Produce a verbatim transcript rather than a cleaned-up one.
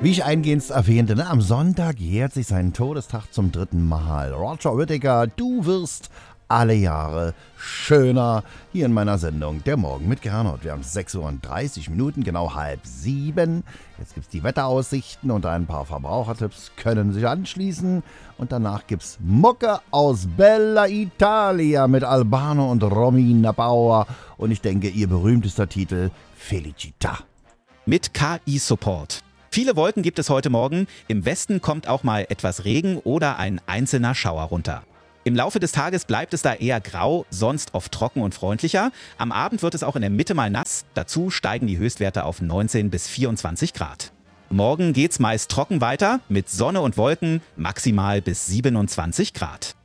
Wie ich eingehend erwähnte, ne, am Sonntag jährt sich sein Todestag zum dritten Mal. Roger Whittaker, du wirst alle Jahre schöner hier in meiner Sendung Der Morgen mit Gernot. Wir haben sechs Uhr und dreißig Minuten, genau halb sieben. Jetzt gibt es die Wetteraussichten und ein paar Verbrauchertipps können sich anschließen. Und danach gibt es Mucke aus Bella Italia mit Albano und Romina Bauer. Und ich denke, ihr berühmtester Titel Felicita. Mit K I-Support. Viele Wolken gibt es heute Morgen. Im Westen kommt auch mal etwas Regen oder ein einzelner Schauer runter. Im Laufe des Tages bleibt es da eher grau, sonst oft trocken und freundlicher. Am Abend wird es auch in der Mitte mal nass. Dazu steigen die Höchstwerte auf neunzehn bis vierundzwanzig Grad. Morgen geht's meist trocken weiter mit Sonne und Wolken, maximal bis siebenundzwanzig Grad.